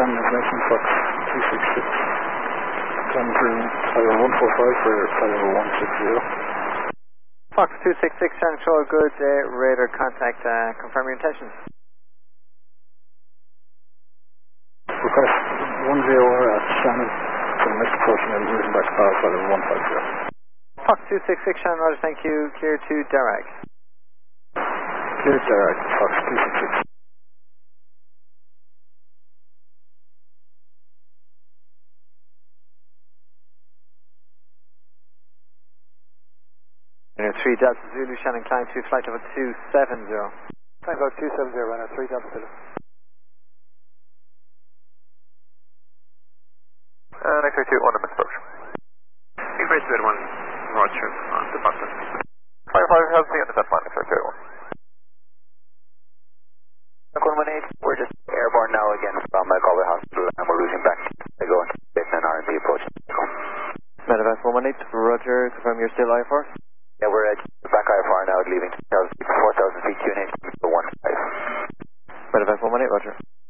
Shannon Information, Fox 266. Come through Tower 145 for Tower 160. Fox 266, Shannon Control, good radar contact, confirm your intentions. Request 10 at Shannon, for the next approach and moving back to Tower 150. Fox 266, Shannon, Roger, thank you, clear to Darragh. Clear to Darragh, Fox 266. Runner 3 Delta Zulu, Shannon, climb to flight level 270. Climb level 270, runner 3 Delta Zulu. Next 2 on the approach. Increase to 1, Roger, on the button. Firefly, how's the end of that line, next 118, we're just airborne now again from Galway Hospital and we're losing back. They go into an R&D approach. Medevac 118, Roger, confirm you're still IFR? Yeah, we're back IFR now, leaving 4,000 feet, QNH to 15. Medevac 118, Roger.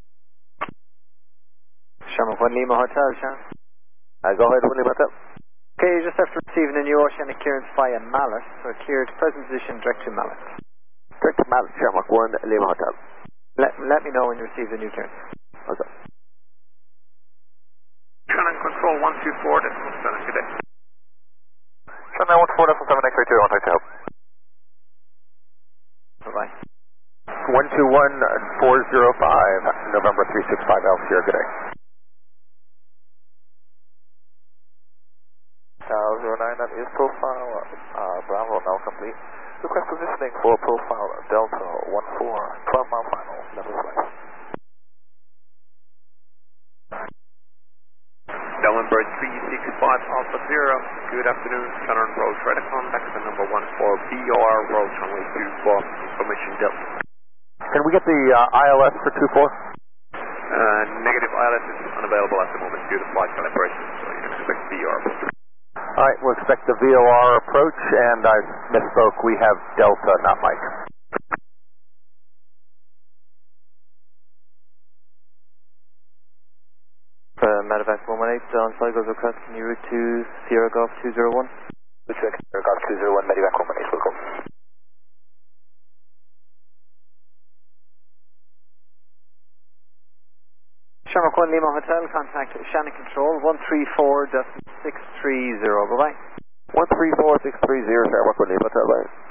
Shamrock 1 Lima Hotel, Shannon. Go ahead, 1 Lima Hotel. Okay, you just after receiving a new oceanic clearance via Mallet, so cleared present position direct to Mallet. Direct to Mallet, Shamrock 1 Lima Hotel. Let me know when you receive the new clearance. Okay. Shannon Control 124, decimal 7 today. Shannon 124, decimal 7, X-ray 2, on to help. Bye-bye. 121-405, November 365 Alpha Sierra, good day. Tower 09, that is profile, Bravo now complete. Request positioning for profile Delta 14, 12 mile final, level flight. Dellenberg 365 Alpha Sierra, good afternoon, Shannon Road, try to contact the number 14 BR Road, runway 24, information Delta. Can we get the ILS for 24? Negative ILS is unavailable at the moment due to flight calibration, so you can expect BR. Alright, we'll expect the VOR approach, and I misspoke, we have Delta, not Mike. Medevac 118, on Sligo's request, can you route to Sierra Golf 201? Sierra Golf 201, Medevac 118, welcome. Shamrock 1 Lima Hotel, contact Shannon Control 134.630, bye-bye. 134.630, Shamrock 1 Lima Hotel, bye.